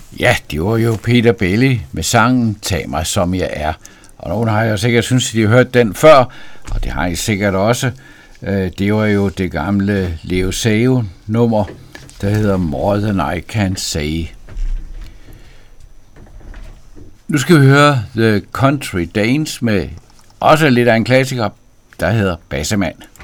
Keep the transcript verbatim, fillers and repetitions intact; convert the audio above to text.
Ja, det var jo Peter Belli med sangen Tag mig som jeg er. Og nogen har jo sikkert synes, at de har hørt den før, og det har I sikkert også. Det var jo det gamle Leo Sayo nummer, der hedder More Than I Can Say. Nu skal vi høre The Country Danes med også lidt af en klassiker, der hedder Bassemand.